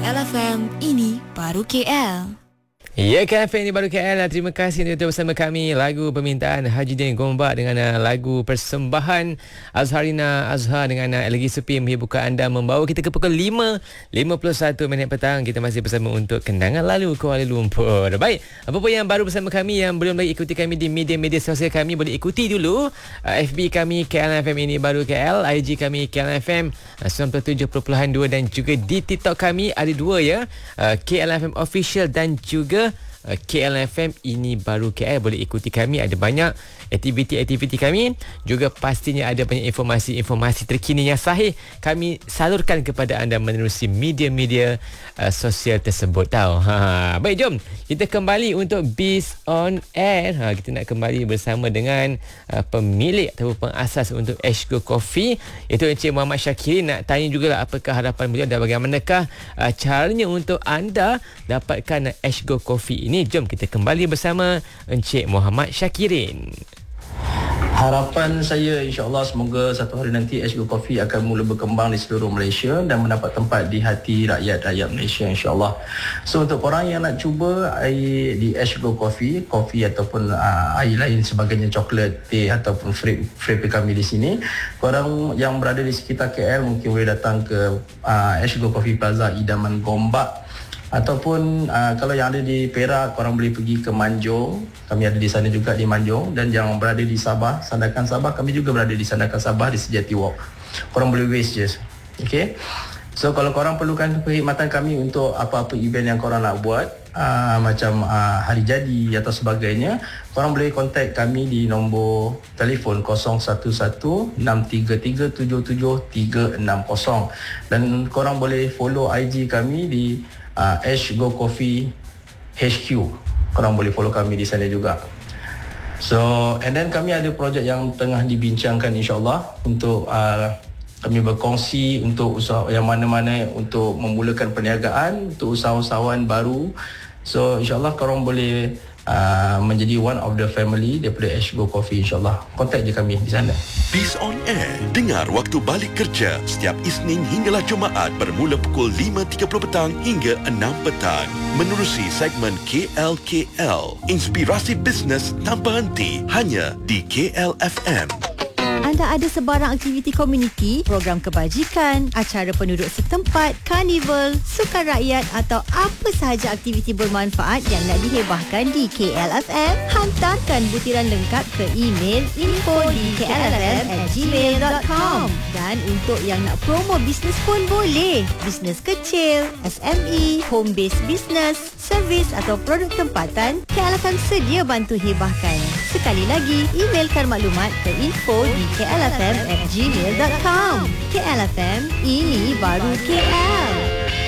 KLFM, ini baru KL. Ya, KFM ini baru KL. Terima kasih untuk bersama kami. Lagu permintaan Hajidin Gombak dengan lagu persembahan Azharina Azhar dengan Lagi Sepi menghiburkan anda, membawa kita ke pukul 5.51 petang. Kita masih bersama untuk Kenangan Lalu Kuala Lumpur. Baik, apa pun yang baru bersama kami, yang belum lagi ikuti kami di media-media sosial kami, boleh ikuti dulu FB kami KLFM ini baru KL, IG kami KLFM 97.2, dan juga di TikTok kami ada dua ya, KLFM Official dan juga KLFM ini baru KL. Boleh ikuti kami, ada banyak aktiviti-aktiviti kami, juga pastinya ada banyak informasi-informasi terkini yang sahih kami salurkan kepada anda menerusi media-media sosial tersebut tau. Baik, jom kita kembali untuk Biz on Air. Kita nak kembali bersama dengan pemilik atau pengasas untuk Ashgo Coffee, iaitu Encik Muhammad Syakirin. Nak tanya jugalah apakah harapan beliau dan bagaimanakah caranya untuk anda dapatkan Ashgo Coffee ini. Jom kita kembali bersama Encik Muhammad Syakirin. Harapan saya insya-Allah semoga satu hari nanti Ashgo Coffee akan mula berkembang di seluruh Malaysia dan mendapat tempat di hati rakyat-rakyat Malaysia insya-Allah. So untuk korang yang nak cuba air di Ashgo Coffee ataupun air lain sebagainya, coklat, teh ataupun frappe kami di sini, korang yang berada di sekitar KL mungkin boleh datang ke Ashgo Coffee Plaza Idaman Gombak. Ataupun kalau yang ada di Perak, korang boleh pergi ke Manjung. Kami ada di sana juga di Manjung. Dan yang berada di Sabah, Sandakan Sabah, kami juga berada di Sandakan Sabah di Sejati Walk. Korang boleh waste je. Okay. So kalau korang perlukan perkhidmatan kami untuk apa-apa event yang korang nak buat, macam hari jadi atau sebagainya, korang boleh contact kami di nombor telefon 0116337730. Dan korang boleh follow IG kami di Ashgo Coffee HQ. Korang boleh follow kami di sana juga. So, and then kami ada projek yang tengah dibincangkan insyaAllah untuk kami berkongsi untuk usaha yang mana-mana untuk memulakan perniagaan untuk usahawan baru. So, insyaAllah korang boleh menjadi one of the family daripada Ashgo Coffee insyaAllah. Contact je kami di sana. Biz on Air, dengar waktu balik kerja setiap Isnin hinggalah Jumaat bermula pukul 5.30 petang hingga 6 petang. Menerusi segmen KLKL, inspirasi bisnes tanpa henti, hanya di KLFM. Anda ada sebarang aktiviti komuniti, program kebajikan, acara penduduk setempat, karnival, sukan rakyat atau apa sahaja aktiviti bermanfaat yang nak dihebahkan di KLFM? Hantarkan butiran lengkap ke email info@klfm@gmail.com. Dan untuk yang nak promo bisnes pun boleh. Bisnes kecil, SME, home based business, servis atau produk tempatan, KLFM sedia bantu hebahkan. Sekali lagi, emailkan maklumat ke info di klfm@gmail.com. KLFM, ini baru KL.